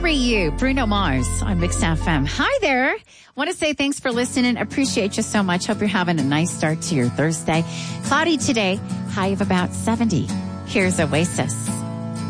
Carry You, Bruno Mars on Mix FM. Hi there. Want to say thanks for listening. Appreciate you so much. Hope you're having a nice start to your Thursday. Cloudy today, high of about 70. Here's Oasis.